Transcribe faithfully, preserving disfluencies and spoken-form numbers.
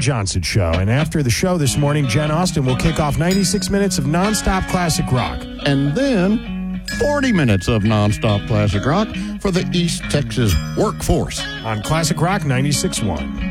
Johnson Show. And after the show this morning, Jen Austen will kick off ninety-six minutes of nonstop classic rock. And then forty minutes of nonstop classic rock for the East Texas workforce. On Classic Rock ninety-six point one.